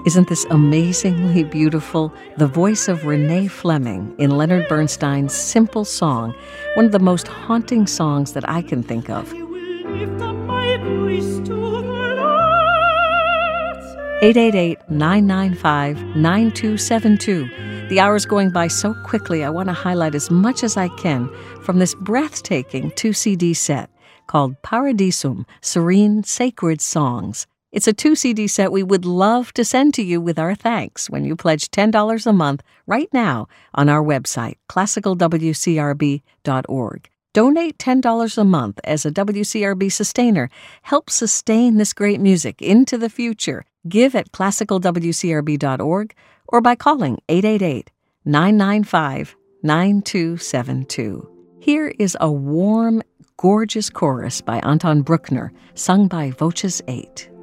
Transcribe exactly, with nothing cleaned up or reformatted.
Isn't this amazingly beautiful? The voice of Renee Fleming in Leonard Bernstein's simple song, one of the most haunting songs that I can think of. eight eight eight, nine nine five, nine two seven two. The hour's going by so quickly, I want to highlight as much as I can from this breathtaking two-C D set called Paradisum, Serene Sacred Songs. It's a two-C D set we would love to send to you with our thanks when you pledge ten dollars a month right now on our website, classical w c r b dot org. Donate ten dollars a month as a W C R B sustainer. Help sustain this great music into the future. Give at classical w c r b dot org or by calling eight eight eight, nine nine five, nine two seven two. Here is a warm, gorgeous chorus by Anton Bruckner, sung by Voces eight.